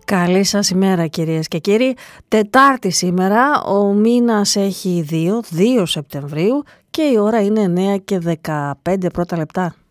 Καλή σας ημέρα κυρίες και κύριοι. Τετάρτη σήμερα, ο μήνας έχει 2 Σεπτεμβρίου και η ώρα είναι 9 και 15 πρώτα λεπτά.